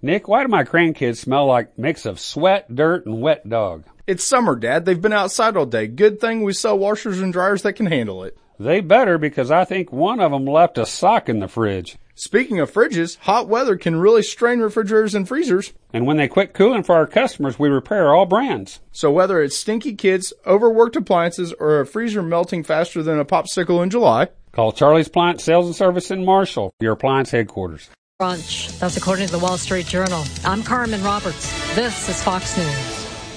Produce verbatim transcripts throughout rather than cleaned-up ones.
Nick, why do my grandkids smell like a mix of sweat, dirt, and wet dog? It's summer, Dad. They've been outside all day. Good thing we sell washers and dryers that can handle it. They better, because I think one of them left a sock in the fridge. Speaking of fridges, hot weather can really strain refrigerators and freezers. And when they quit cooling for our customers, we repair all brands. So whether it's stinky kids, overworked appliances, or a freezer melting faster than a popsicle in July, call Charlie's Appliance Sales and Service in Marshall, your appliance headquarters. Crunch. That's according to the Wall Street Journal. I'm Carmen Roberts. This is Fox News.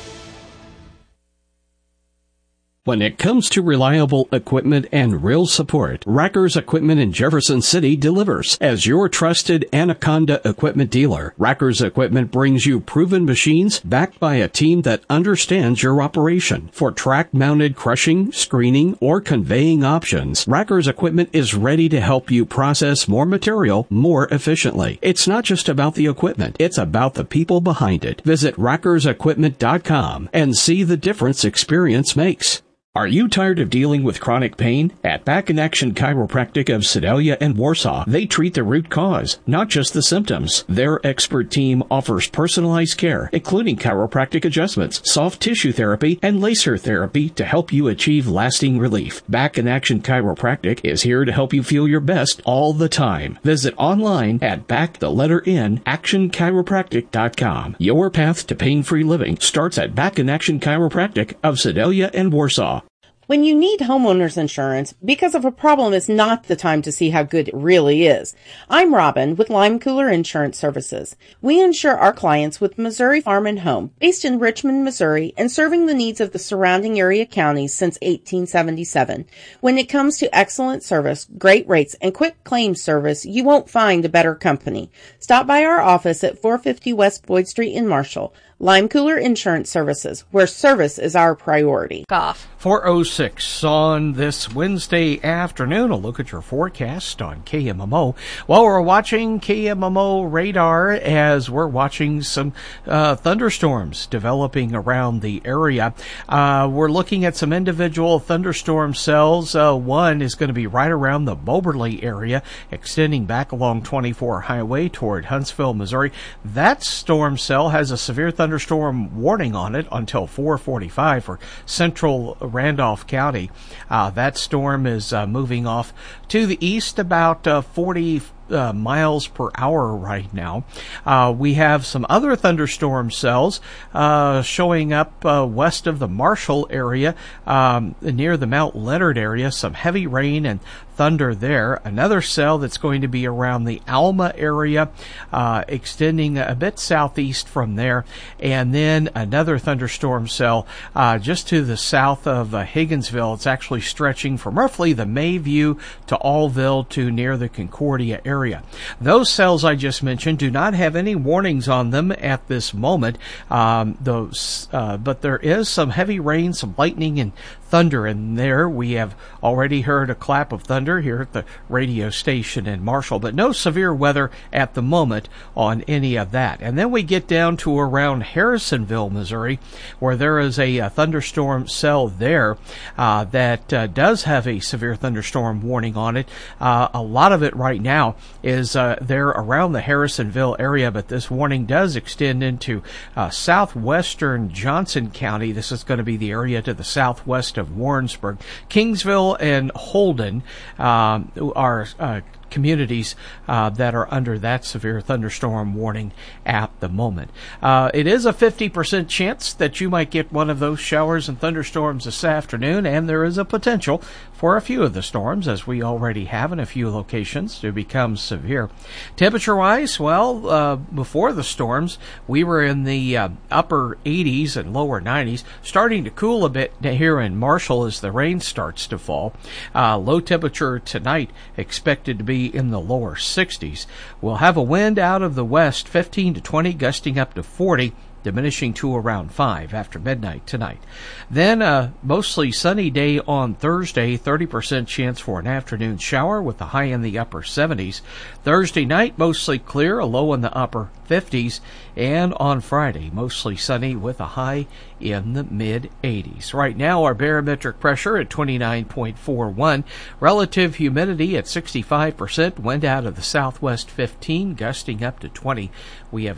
When it comes to reliable equipment and real support, Rackers Equipment in Jefferson City delivers. As your trusted Anaconda equipment dealer, Rackers Equipment brings you proven machines backed by a team that understands your operation. For track-mounted crushing, screening, or conveying options, Rackers Equipment is ready to help you process more material more efficiently. It's not just about the equipment, it's about the people behind it. Visit rackers equipment dot com and see the difference experience makes. Are you tired of dealing with chronic pain? At Back in Action Chiropractic of Sedalia and Warsaw, they treat the root cause, not just the symptoms. Their expert team offers personalized care, including chiropractic adjustments, soft tissue therapy, and laser therapy to help you achieve lasting relief. Back in Action Chiropractic is here to help you feel your best all the time. Visit online at back the letter N action chiropractic dot com. Your path to pain-free living starts at Back in Action Chiropractic of Sedalia and Warsaw. When you need homeowners insurance, because of a problem is not the time to see how good it really is. I'm Robin with Lime Cooler Insurance Services. We insure our clients with Missouri Farm and Home, based in Richmond, Missouri, and serving the needs of the surrounding area counties since eighteen seventy-seven. When it comes to excellent service, great rates, and quick claims service, you won't find a better company. Stop by our office at four fifty West Boyd Street in Marshall. Lime Cooler Insurance Services, where service is our priority. Off. four oh six on this Wednesday afternoon. A look at your forecast on K M M O. Well, we're watching K M M O radar as we're watching some uh, thunderstorms developing around the area. Uh, we're looking at some individual thunderstorm cells. Uh, one is going to be right around the Moberly area, extending back along twenty-four Highway toward Huntsville, Missouri. That storm cell has a severe thunderstorm thunderstorm warning on it until four forty-five for central Randolph County. Uh, that storm is uh, moving off to the east about uh, forty Uh, miles per hour right now. Uh, we have some other thunderstorm cells uh, showing up uh, west of the Marshall area, um, near the Mount Leonard area. Some heavy rain and thunder there. Another cell that's going to be around the Alma area, uh, extending a bit southeast from there. And then another thunderstorm cell uh, just to the south of uh, Higginsville. It's actually stretching from roughly the Mayview to Allville to near the Concordia area. Area. Those cells I just mentioned do not have any warnings on them at this moment, um, those, uh, but there is some heavy rain, some lightning, and thunder in there. We have already heard a clap of thunder here at the radio station in Marshall, but no severe weather at the moment on any of that. And then we get down to around Harrisonville, Missouri, where there is a, a thunderstorm cell there uh, that uh, does have a severe thunderstorm warning on it. Uh, a lot of it right now is uh, there around the Harrisonville area, but this warning does extend into uh, southwestern Johnson County. This is going to be the area to the southwest of Warrensburg. Kingsville and Holden um, are uh, communities uh, that are under that severe thunderstorm warning at the moment. Uh, it is a fifty percent chance that you might get one of those showers and thunderstorms this afternoon, and there is a potential for a few of the storms, as we already have in a few locations, to become severe. Temperature-wise, well, uh, before the storms, we were in the uh, upper eighties and lower nineties, starting to cool a bit here in Marshall as the rain starts to fall. Uh, low temperature tonight expected to be in the lower sixties. We'll have a wind out of the west, fifteen to twenty, gusting up to forty, diminishing to around five after midnight tonight. Then a mostly sunny day on Thursday, thirty percent chance for an afternoon shower with a high in the upper seventies. Thursday night, mostly clear, a low in the upper fifties. And on Friday, mostly sunny with a high in the mid-eighties. Right now, our barometric pressure at twenty-nine point four one, relative humidity at sixty-five percent, wind out of the southwest fifteen, gusting up to twenty. We have